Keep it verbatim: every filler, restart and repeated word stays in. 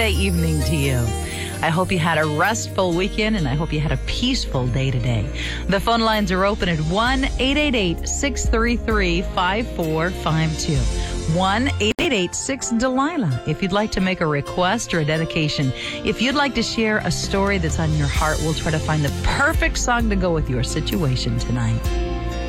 evening to you. I hope you had a restful weekend, and I hope you had a peaceful day today. The phone lines are open at one eight eight eight, six three three, five four five two. one eight eight eight, six Delilah. If you'd like to make a request or a dedication, if you'd like to share a story that's on your heart, we'll try to find the perfect song to go with your situation tonight.